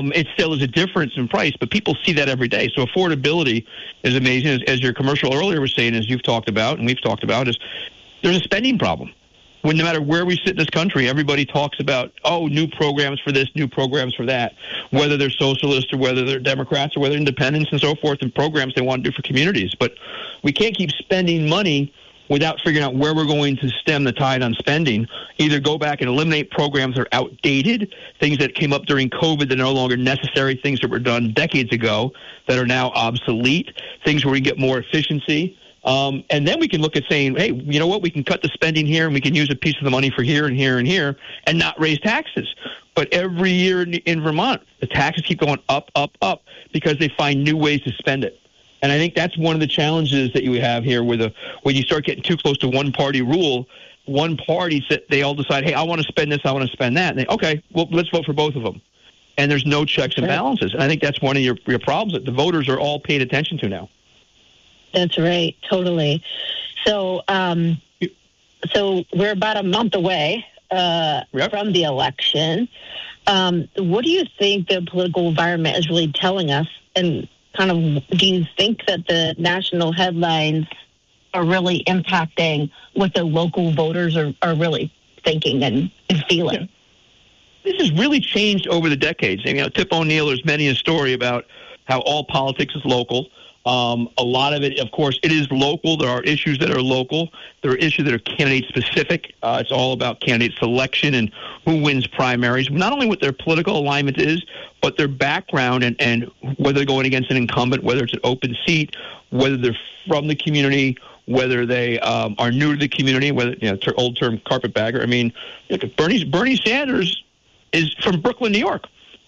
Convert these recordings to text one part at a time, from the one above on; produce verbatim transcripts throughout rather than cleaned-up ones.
It still is a difference in price, but people see that every day. So affordability is amazing. As, as your commercial earlier was saying, as you've talked about and we've talked about, is there's a spending problem. When no matter where we sit in this country, everybody talks about, oh, new programs for this, new programs for that, whether they're socialists or whether they're Democrats or whether independents and so forth, and programs they want to do for communities. But we can't keep spending money without figuring out where we're going to stem the tide on spending. Either go back and eliminate programs that are outdated, things that came up during COVID that are no longer necessary, things that were done decades ago that are now obsolete, things where we get more efficiency. Um, and then we can look at saying, hey, you know what, we can cut the spending here and we can use a piece of the money for here and here and here and not raise taxes. But every year in, in Vermont, the taxes keep going up, up, up because they find new ways to spend it. And I think that's one of the challenges that you have here with a, when you start getting too close to one-party rule, one party, they all decide, hey, I want to spend this, I want to spend that. And they, okay, well, let's vote for both of them. And there's no checks and balances. And I think that's one of your, your problems that the voters are all paid attention to now. That's right, totally. So um, so we're about a month away uh, yep. from the election. Um, what do you think the political environment is really telling us? And kind of, do you think that the national headlines are really impacting what the local voters are, are really thinking and, and feeling? Yeah. This has really changed over the decades. And, you know, Tip O'Neill, there's many a story about how all politics is local. Um, a lot of it, of course, it is local. There are issues that are local. There are issues that are candidate-specific. Uh, it's all about candidate selection and who wins primaries, not only what their political alignment is, but their background and, and whether they're going against an incumbent, whether it's an open seat, whether they're from the community, whether they um, are new to the community, whether, you know, ter- old term carpetbagger. I mean, look, Bernie, Bernie Sanders is from Brooklyn, New York.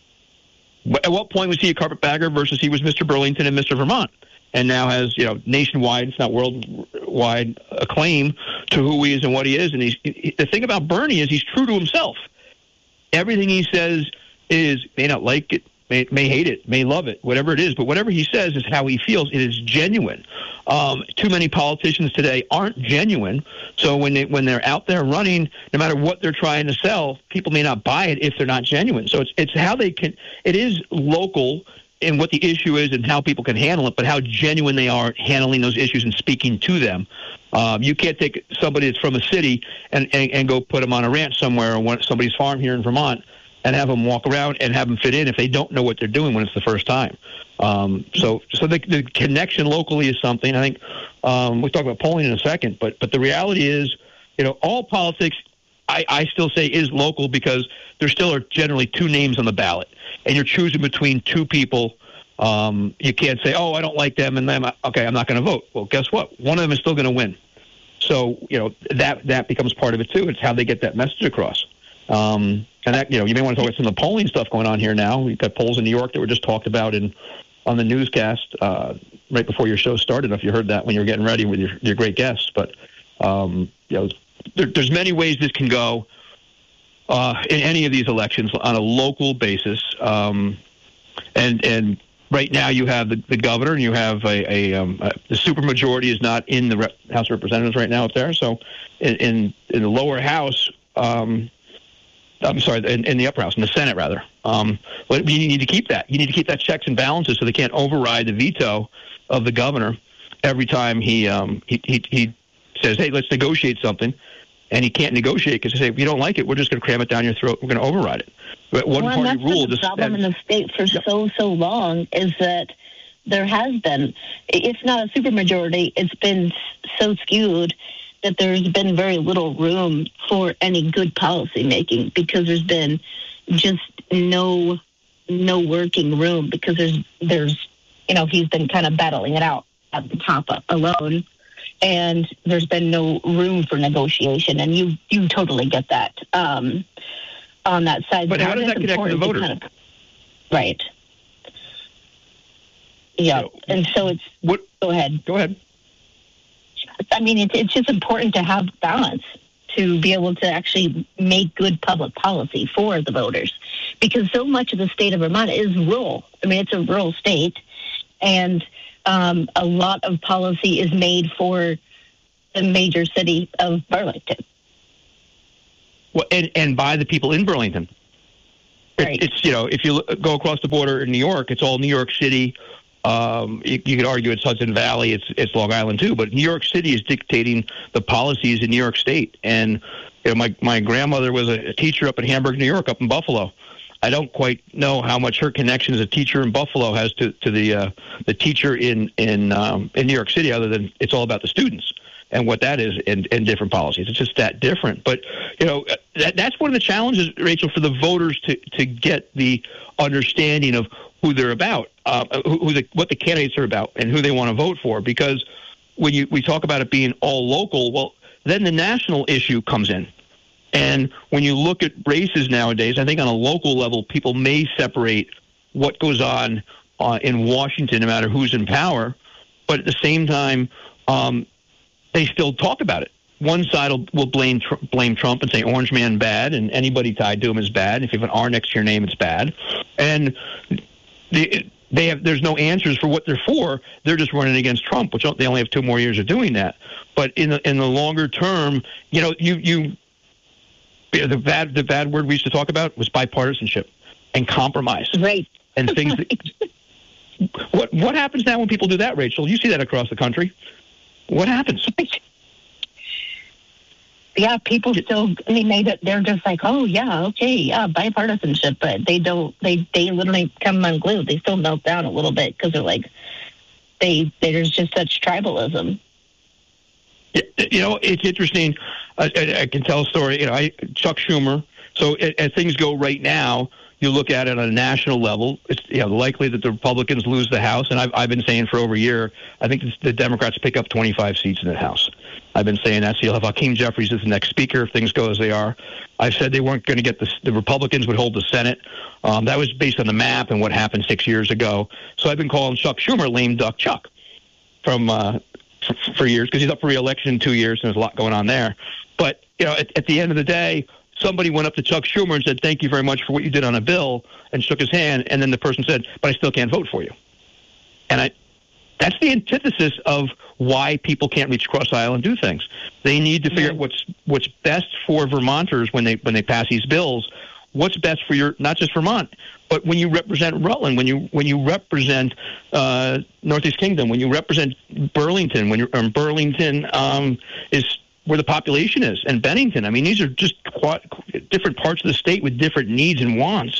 At what point was he a carpetbagger versus he was Mister Burlington and Mister Vermont, and now has, you know, nationwide, if not worldwide, acclaim to who he is and what he is. And he's, he, the thing about Bernie is he's true to himself. Everything he says is, may not like it, may, may hate it, may love it, whatever it is, but whatever he says is how he feels. It is genuine. Um, too many politicians today aren't genuine, so when they when they're out there running, no matter what they're trying to sell, people may not buy it if they're not genuine. So it's it's how they can. It is local in what the issue is and how people can handle it, but how genuine they are handling those issues and speaking to them. Um, you can't take somebody that's from a city and, and, and go put them on a ranch somewhere or one, somebody's farm here in Vermont and have them walk around and have them fit in if they don't know what they're doing when it's the first time. Um, so so the, the connection locally is something. I think um, we'll talk about polling in a second, but but the reality is, you know, all politics, I, I still say, is local because there still are generally two names on the ballot, and you're choosing between two people. Um, you can't say, oh, I don't like them, and them. Okay, I'm not going to vote. Well, guess what? One of them is still going to win. So, you know, that that becomes part of it, too. It's how they get that message across. Um, and that, you know, you may want to talk about some of the polling stuff going on here now. We've got polls in New York that were just talked about in on the newscast uh, right before your show started, if you heard that when you were getting ready with your, your great guests. But, um, you know, there, there's many ways this can go uh, in any of these elections on a local basis. Um, and and right now you have the, the governor and you have a, a, um, a the supermajority is not in the Rep- House of Representatives right now up there. So in, in, in the lower house, um, I'm sorry, in, in the upper house, in the Senate, rather. Um, but you need to keep that. You need to keep that checks and balances so they can't override the veto of the governor every time he um, he, he he says, hey, let's negotiate something. And he can't negotiate because they say, if you don't like it, we're just going to cram it down your throat. We're going to override it. But one well, party that's rule the just problem in the state for yeah. so, so long is that there has been, it's not a supermajority, it's been so skewed that there's been very little room for any good policy making because there's been just no no working room because there's there's you know he's been kind of battling it out at the top alone, and there's been no room for negotiation, and you you totally get that um, on that side. But how does that connect to the voters? Kind of, right. Yeah, so, and so it's what? Go ahead. Go ahead. I mean, it's, it's just important to have balance to be able to actually make good public policy for the voters because so much of the state of Vermont is rural. I mean, it's a rural state, and um, a lot of policy is made for the major city of Burlington. Well, and, and by the people in Burlington. Right. It, it's, you know, if you look, go across the border in New York, it's all New York City. Um, you, you could argue it's Hudson Valley, it's it's Long Island too, but New York City is dictating the policies in New York State. And you know, my my grandmother was a, a teacher up in Hamburg, New York, up in Buffalo. I don't quite know how much her connection as a teacher in Buffalo has to to the uh, the teacher in in um, in New York City, other than it's all about the students and what that is in, in different policies. It's just that different. But you know, that that's one of the challenges, Rachel, for the voters to to get the understanding of who they're about, uh, who, who the, what the candidates are about, and who they want to vote for. Because when you we talk about it being all local, well, then the national issue comes in. And when you look at races nowadays, I think on a local level, people may separate what goes on uh, in Washington, no matter who's in power. But at the same time, um, they still talk about it. One side will, will blame tr- blame Trump and say Orange Man bad, and anybody tied to him is bad. If you have an R next to your name, it's bad. And They, they have. There's no answers for what they're for. They're just running against Trump, which they only have two more years of doing that. But in the in the longer term, you know, you you the bad the bad word we used to talk about was bipartisanship and compromise, right? And things. That, what what happens now when people do that, Rachel? You see that across the country. What happens? Yeah, people still, I mean, they, they're just like, oh, yeah, okay, yeah, bipartisanship, but they don't, they, they literally come unglued. They still melt down a little bit because they're like, they, there's just such tribalism. You know, it's interesting. I, I, I can tell a story. You know, I, Chuck Schumer. So as things go right now, you look at it on a national level, it's you know likely that the Republicans lose the House, and I've, I've been saying for over a year, I think the Democrats pick up twenty-five seats in the House. I've been saying that. So you'll have Hakeem Jeffries as the next speaker if things go as they are. I've said they weren't going to get the, the Republicans would hold the Senate. Um, that was based on the map and what happened six years ago. So I've been calling Chuck Schumer lame duck Chuck from uh, for, for years because he's up for re-election in two years and there's a lot going on there. But you know, at, at the end of the day, somebody went up to Chuck Schumer and said, "Thank you very much for what you did on a bill," and shook his hand. And then the person said, "But I still can't vote for you." And I. That's the antithesis of why people can't reach across the aisle and do things. They need to figure out what's what's best for Vermonters when they when they pass these bills. What's best for your not just Vermont, but when you represent Rutland, when you when you represent uh, Northeast Kingdom, when you represent Burlington, when you're um, Burlington um, is where the population is, and Bennington. I mean, these are just quite different parts of the state with different needs and wants.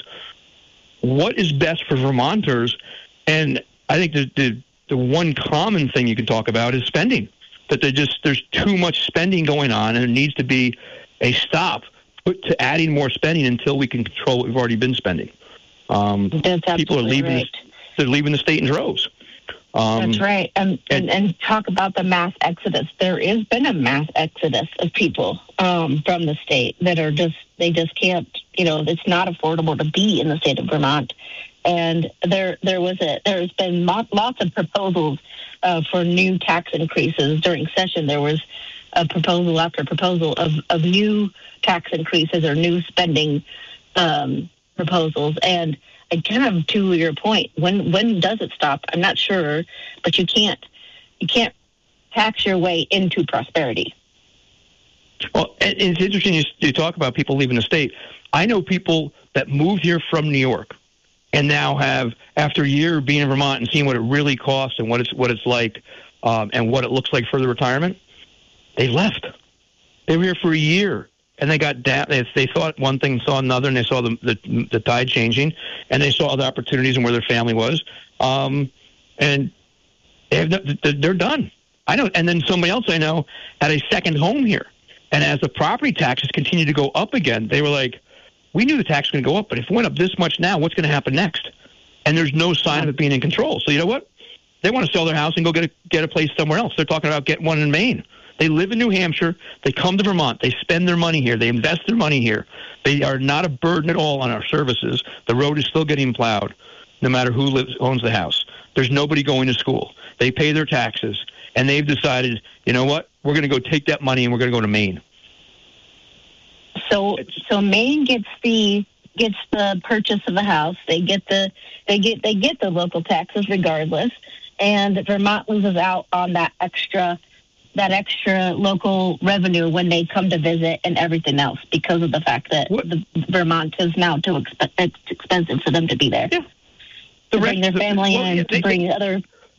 What is best for Vermonters? And I think the the The one common thing you can talk about is spending. That there just there's too much spending going on, and there needs to be a stop put to adding more spending until we can control what we've already been spending. Um, That's people are leaving. Right. The, they're leaving the state in droves. Um, That's right. And, and and talk about the mass exodus. There has been a mass exodus of people um, from the state that are just they just can't. You know, it's not affordable to be in the state of Vermont. And there, there was a. There's been lots of proposals uh, for new tax increases during session. There was a proposal after proposal of, of new tax increases or new spending um, proposals. And I kind of to your point, when when does it stop? I'm not sure, but you can't you can't tax your way into prosperity. Well, it's interesting you, you talk about people leaving the state. I know people that moved here from New York. And now have, after a year of being in Vermont and seeing what it really costs and what it's what it's like um, and what it looks like for the retirement, they left. They were here for a year, and they got down. They, they thought one thing, saw another, and they saw the, the the tide changing, and they saw other opportunities and where their family was, um, and they have no, they're done. I know. And then somebody else I know had a second home here, and as the property taxes continue to go up again, they were like, we knew the tax was going to go up, but if it went up this much now, what's going to happen next? And there's no sign of it being in control. So you know what? They want to sell their house and go get a, get a place somewhere else. They're talking about getting one in Maine. They live in New Hampshire. They come to Vermont. They spend their money here. They invest their money here. They are not a burden at all on our services. The road is still getting plowed, no matter who lives owns the house. There's nobody going to school. They pay their taxes, and they've decided, you know what? We're going to go take that money and we're going to go to Maine. So, so Maine gets the gets the purchase of the house. They get the they get they get the local taxes regardless, and Vermont loses out on that extra that extra local revenue when they come to visit and everything else because of the fact that the, Vermont is now too exp- it's expensive for them to be there. Yeah. The to bring their family the, well, in, yeah, they, to bring they, other...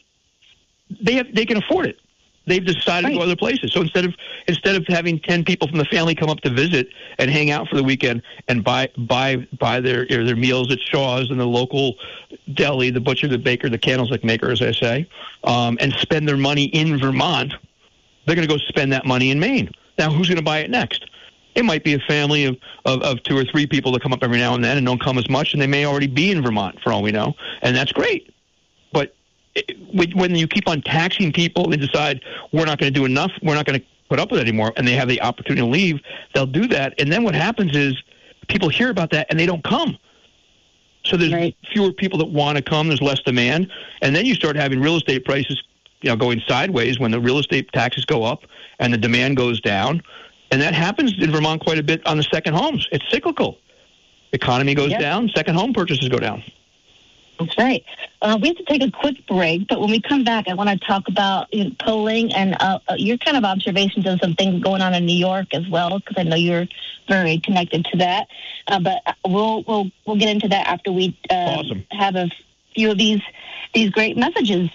They have, they can afford it. They've decided right. to go other places. So instead of instead of having ten people from the family come up to visit and hang out for the weekend and buy buy buy their their meals at Shaw's and the local deli, the butcher, the baker, the candlestick maker, as I say, um, and spend their money in Vermont, they're going to go spend that money in Maine. Now, who's going to buy it next? It might be a family of, of, of two or three people that come up every now and then and don't come as much, and they may already be in Vermont for all we know, and that's great. But it, when you keep on taxing people and decide we're not going to do enough, we're not going to put up with it anymore, and they have the opportunity to leave, they'll do that. And then what happens is people hear about that and they don't come. So there's right. fewer people that want to come. There's less demand. And then you start having real estate prices, you know, going sideways when the real estate taxes go up and the demand goes down. And that happens in Vermont quite a bit on the second homes. It's cyclical. Economy goes yep. down, second home purchases go down. That's right. Uh, we have to take a quick break, but when we come back, I want to talk about you know, polling and uh, your kind of observations of some things going on in New York as well, because I know you're very connected to that. Uh, but we'll we'll we'll get into that after we uh, awesome. have a few of these these great messages.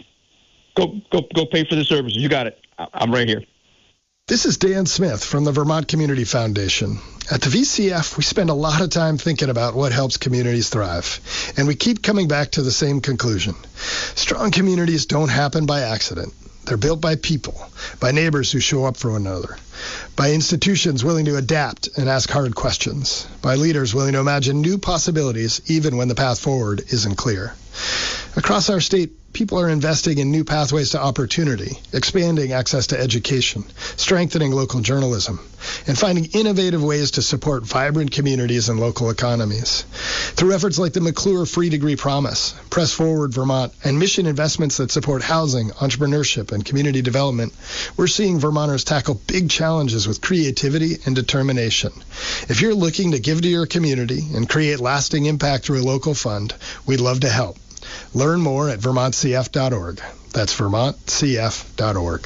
Go go go pay for the services. You got it. I'm right here. This is Dan Smith from the Vermont Community Foundation. At the V C F, we spend a lot of time thinking about what helps communities thrive, and we keep coming back to the same conclusion. Strong communities don't happen by accident. They're built by people, by neighbors who show up for one another, by institutions willing to adapt and ask hard questions, by leaders willing to imagine new possibilities even when the path forward isn't clear. Across our state, people are investing in new pathways to opportunity, expanding access to education, strengthening local journalism, and finding innovative ways to support vibrant communities and local economies. Through efforts like the McClure Free Degree Promise, Press Forward Vermont, and mission investments that support housing, entrepreneurship, and community development, we're seeing Vermonters tackle big challenges with creativity and determination. If you're looking to give to your community and create lasting impact through a local fund, we'd love to help. Learn more at vermont c f dot org. That's vermont c f dot org.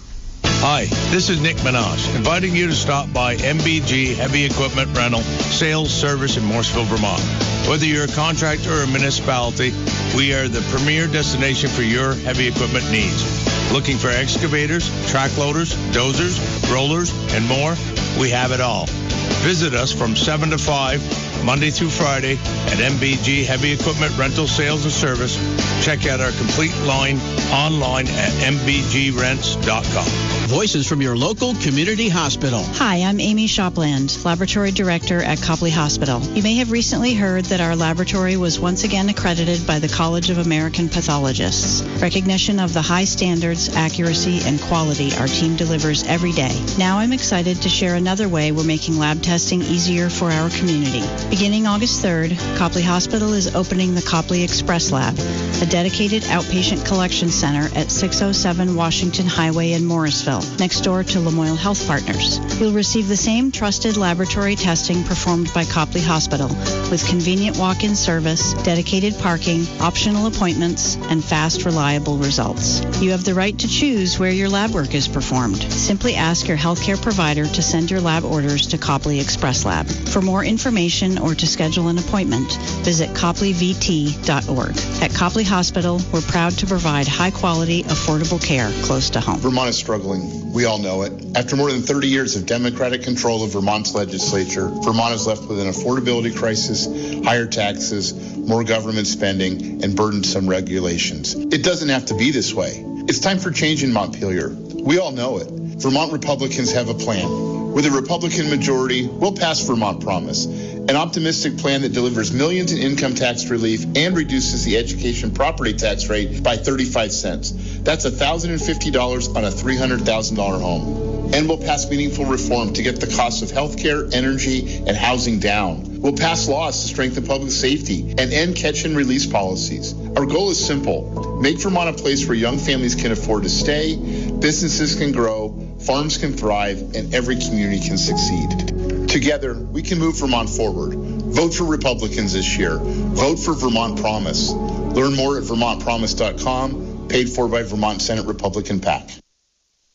Hi, this is Nick Minaj, inviting you to stop by M B G Heavy Equipment Rental Sales Service in Morrisville, Vermont. Whether you're a contractor or a municipality, we are the premier destination for your heavy equipment needs. Looking for excavators, track loaders, dozers, rollers, and more? We have it all. Visit us from seven to five, Monday through Friday, at M B G Heavy Equipment Rental Sales and Service. Check out our complete line online at m b g rents dot com. Voices from your local community hospital. Hi, I'm Amy Shopland, Laboratory Director at Copley Hospital. You may have recently heard that our laboratory was once again accredited by the College of American Pathologists. Recognition of the high standards, accuracy, and quality our team delivers every day. Now I'm excited to share another way we're making lab testing easier for our community. Beginning August third, Copley Hospital is opening the Copley Express Lab, a dedicated outpatient collection center at six oh seven Washington Highway in Morrisville, next door to Lamoille Health Partners. You'll receive the same trusted laboratory testing performed by Copley Hospital, with convenient walk-in service, dedicated parking, optional appointments, and fast, reliable results. You have the right to choose where your lab work is performed. Simply ask your healthcare provider to send your lab orders to Copley Express Lab. For more information or to schedule an appointment, visit copley v t dot org. At Copley Hospital, we're proud to provide high-quality, affordable care close to home. Vermont is struggling. We all know it. After more than thirty years of Democratic control of Vermont's legislature, Vermont is left with an affordability crisis, higher taxes, more government spending, and burdensome regulations. It doesn't have to be this way. It's time for change in Montpelier. We all know it. Vermont Republicans have a plan. With a Republican majority, we'll pass Vermont Promise, an optimistic plan that delivers millions in income tax relief and reduces the education property tax rate by thirty-five cents. That's one thousand fifty dollars on a three hundred thousand dollars home. And we'll pass meaningful reform to get the cost of health care, energy, and housing down. We'll pass laws to strengthen public safety and end catch and release policies. Our goal is simple. Make Vermont a place where young families can afford to stay, businesses can grow, farms can thrive, and every community can succeed. Together, we can move Vermont forward. Vote for Republicans this year. Vote for Vermont Promise. Learn more at vermont promise dot com, paid for by Vermont Senate Republican PAC.